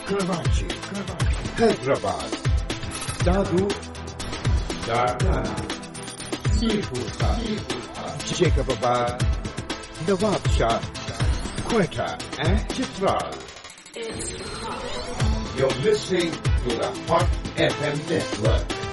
Karachi, Hyderabad, Dadu, Darnana, Seafood, Jacobabad, Nawab Shah, Quetta, and Chitral. You're listening to the Hot FM Network.